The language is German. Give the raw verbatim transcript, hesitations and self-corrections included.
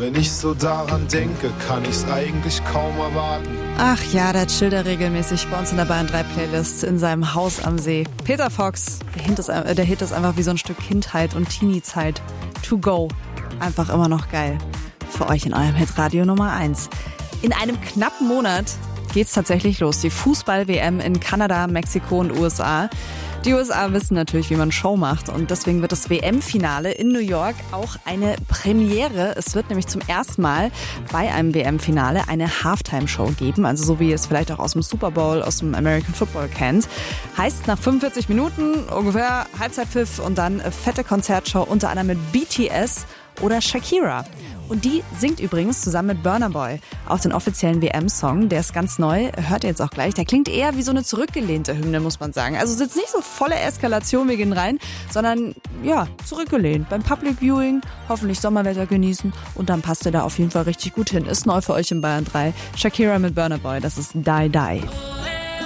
Wenn ich so daran denke, kann ich's eigentlich kaum erwarten. Ach ja, der chillt ja regelmäßig bei uns in der Bayern drei Playlist in seinem Haus am See. Peter Fox, der Hit ist, der Hit ist einfach wie so ein Stück Kindheit und Teenie-Zeit. To go. Einfach immer noch geil. Für euch in eurem Hitradio Nummer eins. In einem knappen Monat geht's tatsächlich los. Die Fußball-W M in Kanada, Mexiko und U S A. Die U S A wissen natürlich, wie man Show macht, und deswegen wird das W M-Finale in New York auch eine Premiere. Es wird nämlich zum ersten Mal bei einem W M-Finale eine Halftime-Show geben, also so wie ihr es vielleicht auch aus dem Super Bowl, aus dem American Football kennt. Heißt, nach fünfundvierzig Minuten ungefähr Halbzeitpfiff und dann fette Konzertshow, unter anderem mit B T S oder Shakira. Und die singt übrigens zusammen mit Burna Boy auch den offiziellen W M-Song. Der ist ganz neu, hört ihr jetzt auch gleich. Der klingt eher wie so eine zurückgelehnte Hymne, muss man sagen. Also es ist jetzt nicht so volle Eskalation, wir gehen rein, sondern ja, zurückgelehnt. Beim Public Viewing hoffentlich Sommerwetter genießen und dann passt ihr da auf jeden Fall richtig gut hin. Ist neu für euch in Bayern drei. Shakira mit Burna Boy, das ist Die Die.